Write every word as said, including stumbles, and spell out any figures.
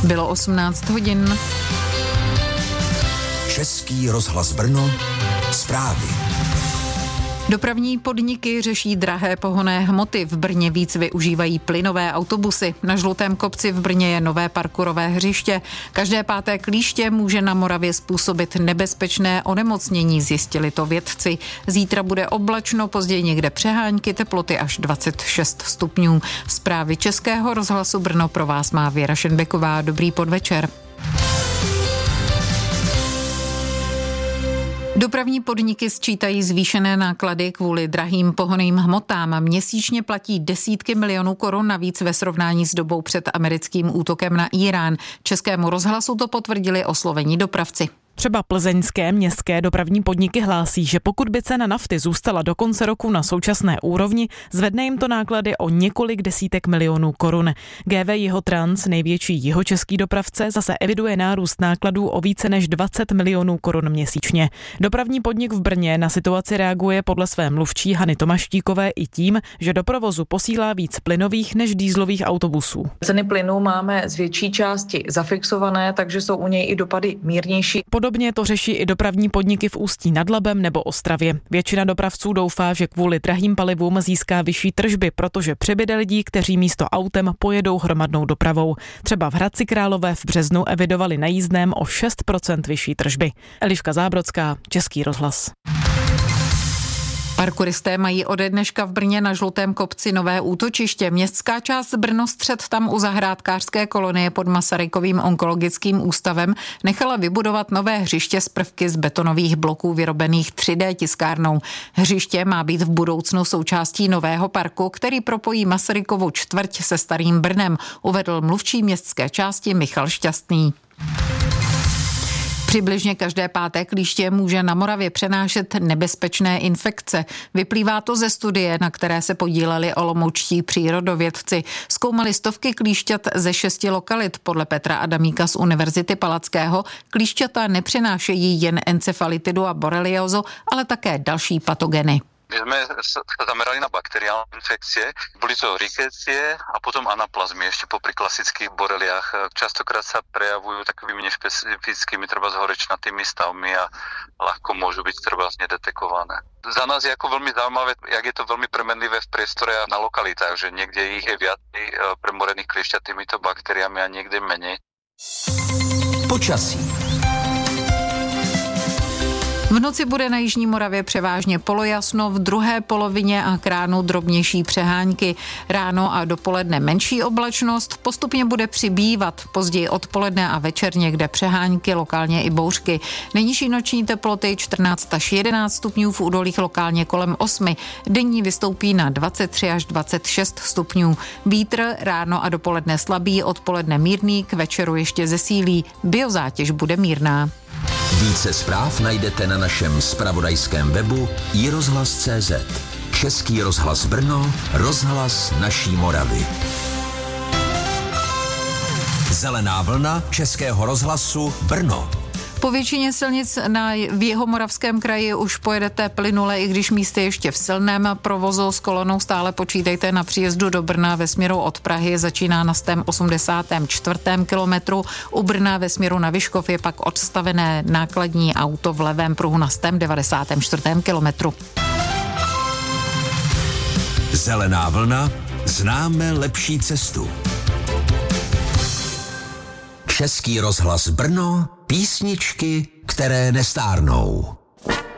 Bylo osmnáct hodin. Český rozhlas Brno, zprávy. Dopravní podniky řeší drahé pohonné hmoty. V Brně víc využívají plynové autobusy. Na Žlutém kopci v Brně je nové parkourové hřiště. Každé páté klíště může na Moravě způsobit nebezpečné onemocnění, zjistili to vědci. Zítra bude oblačno, později někde přehánky, teploty až dvacet šest stupňů. Zprávy Českého rozhlasu Brno pro vás má Věra Šenbeková. Dobrý podvečer. Dopravní podniky sčítají zvýšené náklady kvůli drahým pohonným hmotám. Měsíčně platí desítky milionů korun navíc ve srovnání s dobou před americkým útokem na Írán. Českému rozhlasu to potvrdili oslovení dopravci. Třeba plzeňské městské dopravní podniky hlásí, že pokud by cena nafty zůstala do konce roku na současné úrovni, zvedne jim to náklady o několik desítek milionů korun. G V Jihotrans, největší jihočeský dopravce, zase eviduje nárůst nákladů o více než dvacet milionů korun měsíčně. Dopravní podnik v Brně na situaci reaguje podle své mluvčí Hany Tomaštíkové i tím, že do provozu posílá víc plynových než dýzlových autobusů. Ceny plynu máme z větší části zafixované, takže jsou u něj i dopady mírnější. Podobně to řeší i dopravní podniky v Ústí nad Labem nebo Ostravě. Většina dopravců doufá, že kvůli drahým palivům získá vyšší tržby, protože přibyde lidí, kteří místo autem pojedou hromadnou dopravou. Třeba v Hradci Králové v březnu evidovali na jízdném o šest procent vyšší tržby. Eliška Zábrodská, Český rozhlas. Parkouristé mají ode dneška v Brně na Žlutém kopci nové útočiště. Městská část Brnostřed tam u zahrádkářské kolonie pod Masarykovým onkologickým ústavem nechala vybudovat nové hřiště z prvky z betonových bloků vyrobených tři dé tiskárnou. Hřiště má být v budoucnu součástí nového parku, který propojí Masarykovu čtvrť se Starým Brnem, uvedl mluvčí městské části Michal Šťastný. Přibližně každé páté klíště může na Moravě přenášet nebezpečné infekce. Vyplývá to ze studie, na které se podíleli olomoučtí přírodovědci. Zkoumali stovky klíšťat ze šesti lokalit. Podle Petra Adamíka z Univerzity Palackého klíšťata nepřenášejí jen encefalitidu a boreliózu, ale také další patogeny. My sme sa zamerali na bakteriálne infekcie, boli to rickettsie a potom anaplazmy ešte popri klasických boreliách. Častokrát sa prejavujú takými nešpecifickými, treba s horečnatými stavmi a ľahko môžu byť treba nedetekované. Za nás je ako veľmi zaujímavé, jak je to veľmi premenlivé v priestore a na lokalitách, že niekde ich je viac premorených kliešťat týmito baktériami a niekde menej. Počasí. V noci bude na jižní Moravě převážně polojasno, v druhé polovině a k ránu drobnější přehánky. Ráno a dopoledne menší oblačnost, postupně bude přibývat, později odpoledne a večer někde přehánky, lokálně i bouřky. Nejnižší noční teploty čtrnáct až jedenáct stupňů, v údolích lokálně kolem osmi. Denní vystoupí na dvacet tři až dvacet šest stupňů. Vítr ráno a dopoledne slabý, odpoledne mírný, k večeru ještě zesílí. Biozátěž bude mírná. Více zpráv najdete na našem zpravodajském webu i rozhlas tečka cé zet. Český rozhlas Brno, rozhlas naší Moravy. Zelená vlna Českého rozhlasu Brno. Po většině silnic na v Jihomoravském kraji už pojedete plynule, i když místy ještě v silném provozu. S kolonou stále počítejte na příjezdu do Brna ve směru od Prahy. Začíná na sto osmdesátém čtvrtém kilometru. U Brna ve směru na Vyškov je pak odstavené nákladní auto v levém pruhu na sto devadesátém čtvrtém kilometru. Zelená vlna, známe lepší cestu. Český rozhlas Brno, písničky, které nestárnou.